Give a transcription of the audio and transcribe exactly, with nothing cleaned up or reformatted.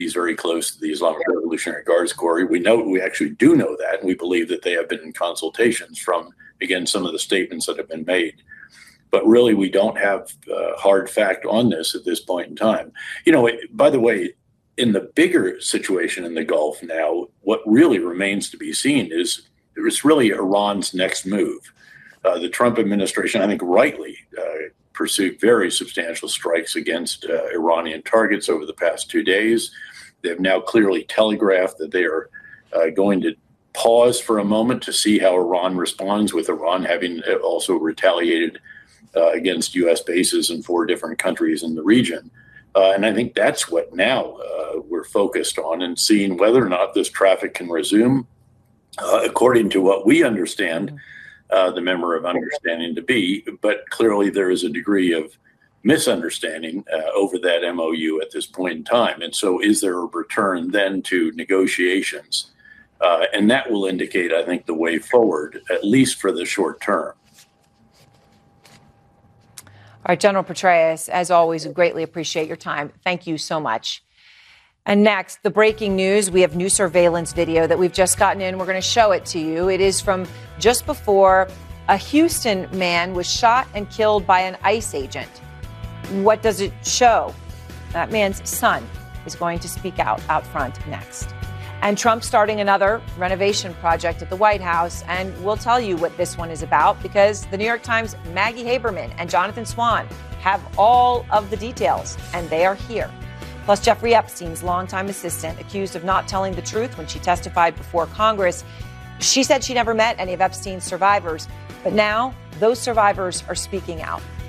He's very close to the Islamic Revolutionary Guards Corps. We know, we actually do know that, and we believe that they have been in consultations from, again, some of the statements that have been made. But really, we don't have uh, hard fact on this at this point in time. You know, it, by the way, in the bigger situation in the Gulf now, what really remains to be seen is it's really Iran's next move. Uh, the Trump administration, I think rightly, uh, pursued very substantial strikes against uh, Iranian targets over the past two days. They've now clearly telegraphed that they are uh, going to pause for a moment to see how Iran responds, with Iran having also retaliated uh, against U S bases in four different countries in the region. Uh, and I think that's what now uh, we're focused on, and seeing whether or not this traffic can resume uh, according to what we understand uh, the memorandum of understanding to be. But clearly there is a degree of misunderstanding uh, over that M O U at this point in time. And so is there a return then to negotiations? Uh, and that will indicate, I think, the way forward, at least for the short term. All right, General Petraeus, as always, we greatly appreciate your time. Thank you so much. And next, the breaking news. We have new surveillance video that we've just gotten in. We're going to show it to you. It is from just before a Houston man was shot and killed by an ICE agent. What does it show? That man's son is going to speak out out front next. And Trump starting another renovation project at the White House. And we'll tell you what this one is about, because the New York Times' Maggie Haberman and Jonathan Swan have all of the details, and they are here. Plus, Jeffrey Epstein's longtime assistant, accused of not telling the truth when she testified before Congress. She said she never met any of Epstein's survivors, but now those survivors are speaking out.